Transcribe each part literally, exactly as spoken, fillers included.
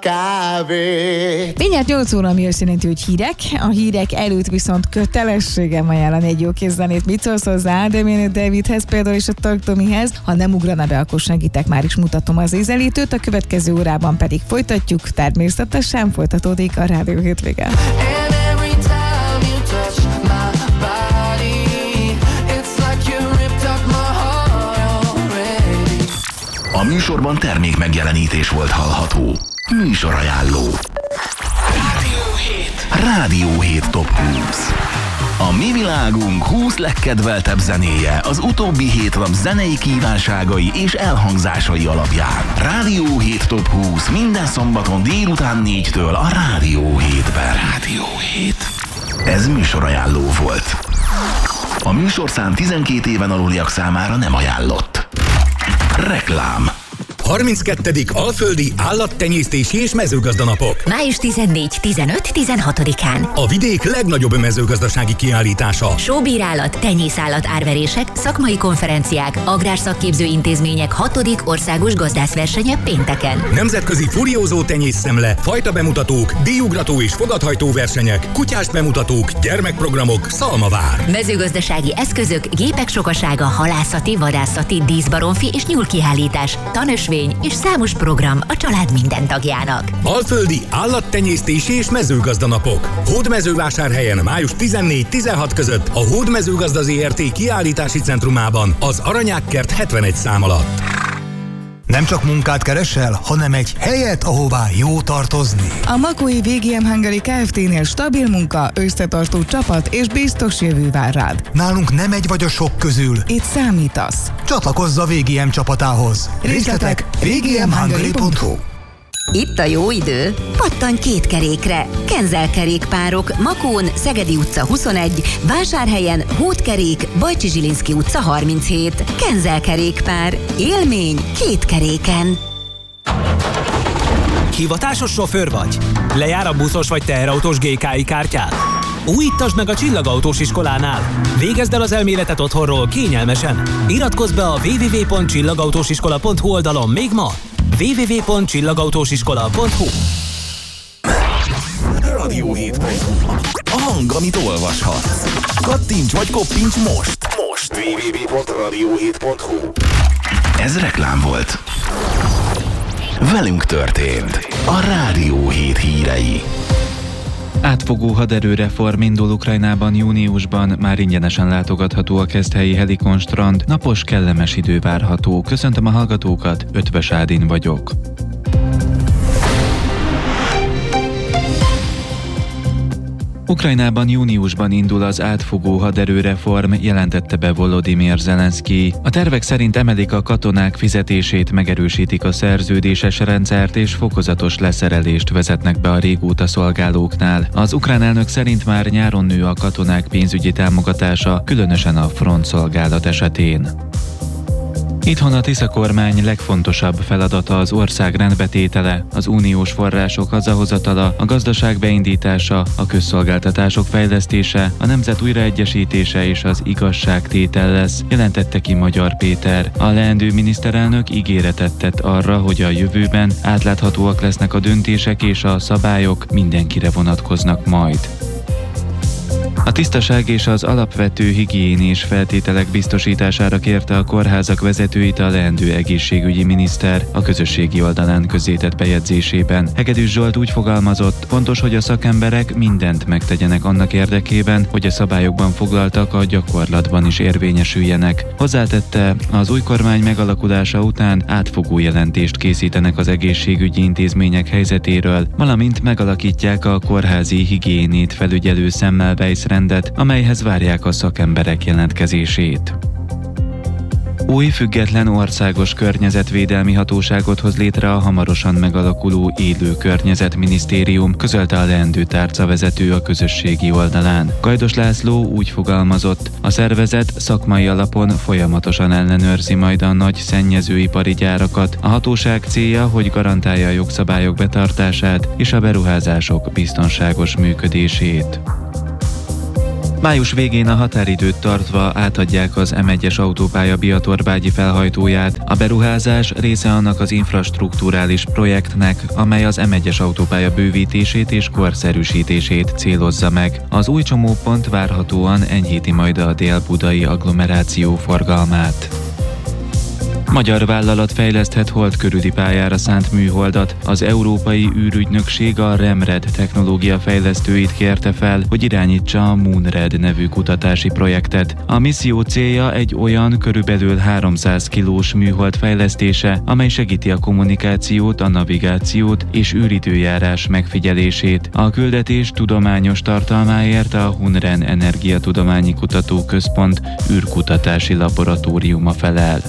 kávét. Mindjárt nyolc óra, ami azt jelenti, hogy hírek. A hírek előtt viszont kötelességem ajánlani egy jó kézzenét. Mit szólsz hozzá Ádeménet Davidhez például és a Talk Tomihez? Ha nem ugrana be, akkor segítek, már is mutatom az ízelítőt. A következő órában pedig folytatjuk. Természetesen folytatódik a Rádió Hétvége. A műsorban termék megjelenítés volt hallható. Műsorajánló. Rádió hét. Rádió hét Top húsz. A mi világunk húsz legkedveltebb zenéje az utóbbi hét nap zenei kívánságai és elhangzásai alapján. Rádió hét Top húsz minden szombaton délután négytől a Rádió hétben. Rádió hét. Ez műsorajánló volt. A műsorszám tizenkét éven aluliak számára nem ajánlott. Reklám. harminckettedik Alföldi Állattenyésztési és Mezőgazdanapok. május tizennégy, tizenöt, tizenhatodikán. A vidék legnagyobb mezőgazdasági kiállítása. Sóbírállat, tenyészállat árverések, szakmai konferenciák, agrárszakképző intézmények hatodik országos gazdászversenye pénteken. Nemzetközi furiózó tenyészszemle, fajta bemutatók, díjugrató és fogadhajtó versenyek, kutyás bemutatók, gyermekprogramok, Szalmavár. Mezőgazdasági eszközök, gépek sokasága, halászati, vadászati, díszbaromfi és nyúlkiállítás, tanösvény és számos program a család minden tagjának. Alföldi Állattenyésztési és Mezőgazdanapok. Hódmezővásárhelyen május tizennégy tizenhat között a Hódmezőgazda zé er té kiállítási centrumában az Aranyákkert hetvenegy szám alatt. Nem csak munkát keresel, hanem egy helyet, ahová jó tartozni. A Makói vé gé em Hungary Kft-nél stabil munka, összetartó csapat és biztos jövő vár rád. Nálunk nem egy vagy a sok közül. Itt számítasz. Csatlakozz a vé gé em csapatához. Részletek vé gé em hungary pont hu. Itt a jó idő. Pattanj két kerékre. Kenzel kerékpárok Makón, Szegedi utca huszonegy, Vásárhelyen Hódkerék, Bajcsi Zsilinszky utca harminchét. Kenzel kerékpár. Élmény két keréken. Hivatásos sofőr vagy? Lejár a buszos vagy teherautós gé ká i kártyád? Újítasd meg a Csillagautós iskolánál. Végezd el az elméletet otthonról kényelmesen. Iratkozz be a double-u double-u double-u pont csillagautósiskola pont hu oldalon még ma. double-u double-u double-u pont csillagautósiskola pont hu. Rádió hét pont hu. A hang, amit olvashatsz. Kattints vagy koppints most. Most. double-u double-u double-u pont rádió hét pont hu. Ez reklám volt. Velünk történt a Rádió hét hírei. Átfogó haderőreform indul Ukrajnában júniusban, már ingyenesen látogatható a Keszthelyi Helikon strand, napos, kellemes idő várható. Köszöntöm a hallgatókat, Ötvös Ádin vagyok. Ukrajnában júniusban indul az átfogó haderőreform, jelentette be Volodymyr Zelenszky. A tervek szerint emelik a katonák fizetését, megerősítik a szerződéses rendszert és fokozatos leszerelést vezetnek be a régóta szolgálóknál. Az ukrán elnök szerint már nyáron nő a katonák pénzügyi támogatása, különösen a frontszolgálat esetén. Itthon a Tisza kormány legfontosabb feladata az ország rendbetétele, az uniós források hazahozatala, a gazdaság beindítása, a közszolgáltatások fejlesztése, a nemzet újraegyesítése és az igazságtétel lesz, jelentette ki Magyar Péter. A leendő miniszterelnök ígéretet tett arra, hogy a jövőben átláthatóak lesznek a döntések és a szabályok mindenkire vonatkoznak majd. A tisztaság és az alapvető higiénés feltételek biztosítására kérte a kórházak vezetőit a leendő egészségügyi miniszter a közösségi oldalán közzétett bejegyzésében. Hegedűs Zsolt úgy fogalmazott, fontos, hogy a szakemberek mindent megtegyenek annak érdekében, hogy a szabályokban foglaltak a gyakorlatban is érvényesüljenek. Hozzátette, az új kormány megalakulása után átfogó jelentést készítenek az egészségügyi intézmények helyzetéről, valamint megalakítják a kórházi higiénét felügyelő Semmelweis rendet, amelyhez várják a szakemberek jelentkezését. Új független országos környezetvédelmi hatóságot hoz létre a hamarosan megalakuló Élő Környezetminisztérium, közölte a leendő tárcavezető a közösségi oldalán. Gajdos László úgy fogalmazott, a szervezet szakmai alapon folyamatosan ellenőrzi majd a nagy szennyezőipari gyárakat. A hatóság célja, hogy garantálja a jogszabályok betartását és a beruházások biztonságos működését. Május végén a határidőt tartva átadják az em egyes autópálya Biatorbágyi felhajtóját. A beruházás része annak az infrastrukturális projektnek, amely az em egyes autópálya bővítését és korszerűsítését célozza meg. Az új csomópont várhatóan enyhíti majd a dél-budai agglomeráció forgalmát. Magyar vállalat fejleszthet hold körüli pályára szánt műholdat. Az Európai űrügynökség a REMRED technológia fejlesztőit kérte fel, hogy irányítsa a MoonRed nevű kutatási projektet. A misszió célja egy olyan körülbelül háromszáz kilós műhold fejlesztése, amely segíti a kommunikációt, a navigációt és űridőjárás megfigyelését. A küldetés tudományos tartalmáért a Hunren Energiatudományi Kutatóközpont űrkutatási laboratóriuma felel.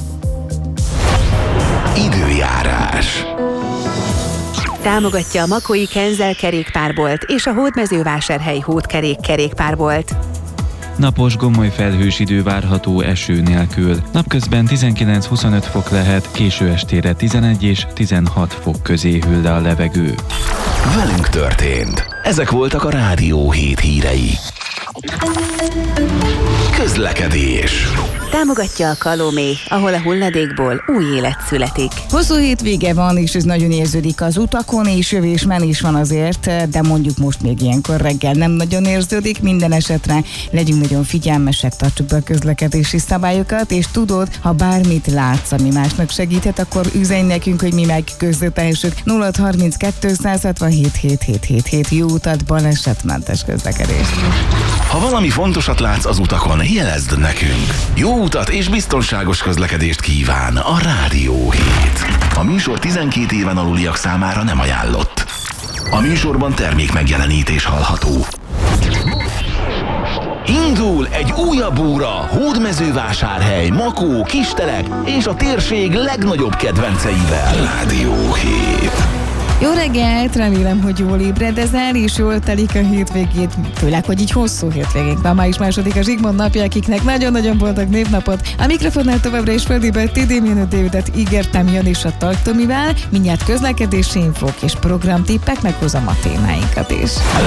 Időjárás. Támogatja a Makói Kenzel kerékpárbolt és a Hódmezővásárhelyi Hódkerék kerékpárbolt. Napos, gomoly felhős idő várható eső nélkül. Napközben tizenkilenc-huszonöt fok lehet, késő estére tizenegy és tizenhat fok közé hűl le a levegő. Velünk történt. Ezek voltak a Rádió hét hírei. Közlekedés. Támogatja a Kalomé, ahol a hulladékból új élet születik. Hosszú hétvége van, és ez nagyon érződik az utakon, és jövés-menés van azért, de mondjuk most még ilyenkor reggel nem nagyon érződik. Minden esetre legyünk nagyon figyelmesek, tartsuk be a közlekedési szabályokat, és tudod, ha bármit látsz, ami másnak segíthet, akkor üzenj nekünk, hogy mi meg közvetehessük. nulla harminckettő százhatvanhét hetvenhét jó utat, balesetmentes közlekedést. Ha valami fontosat látsz az utakon, jelezd nekünk. Jó utat és biztonságos közlekedést kíván a Rádió hét. A műsor tizenkét éven aluliak számára nem ajánlott. A műsorban termék megjelenítés hallható. Indul egy újabb óra Hódmezővásárhely, Makó, Kistelek és a térség legnagyobb kedvenceivel. Rádió hét. Jó reggelt, remélem, hogy jól ébredezel, és jól telik a hétvégét, főleg, hogy így hosszú hétvégénk van. Május második a Zsigmond napja, akiknek nagyon-nagyon boldog névnapot. A mikrofonnál továbbra is Földiből Tidémjönő Davidet ígértem, jön is a Tartomivel, mindjárt közlekedési infók és programtippek, meghozom a témáinkat is.